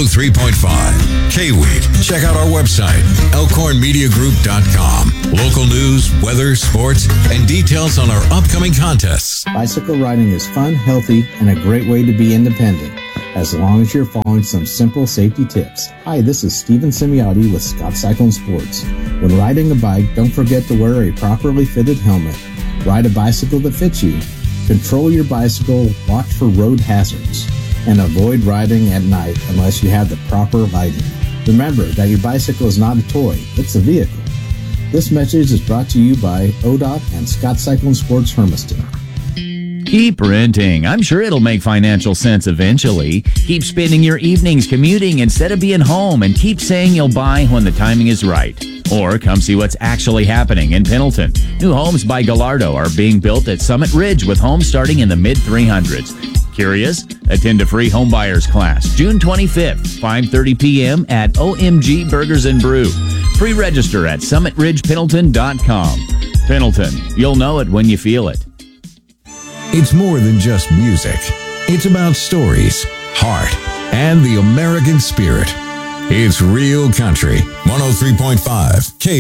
103.5 K-Week. Check out our website, elkhornmediagroup.com. Local news, weather, sports, and details on our upcoming contests. Bicycle riding is fun, healthy, and a great way to be independent, as long as you're following some simple safety tips. Hi, this is Steven Semiotti with Scott Cyclone Sports. When riding a bike, don't forget to wear a properly fitted helmet. Ride a bicycle that fits you. Control your bicycle, watch for road hazards, and avoid riding at night unless you have the proper lighting. Remember that your bicycle is not a toy, it's a vehicle. This message is brought to you by ODOT and Scott Cyclone Sports Hermiston. Keep renting. I'm sure it'll make financial sense eventually. Keep spending your evenings commuting instead of being home, and keep saying you'll buy when the timing is right. Or come see what's actually happening in Pendleton. New homes by Gallardo are being built at Summit Ridge with homes starting in the mid-300s. Curious? Attend a free homebuyers class June 25th, 5:30 p.m. at OMG Burgers and Brew. Pre-register at summitridgependleton.com. Pendleton, you'll know it when you feel it. It's more than just music. It's about stories, heart, and the American spirit. It's real country. 103.5 K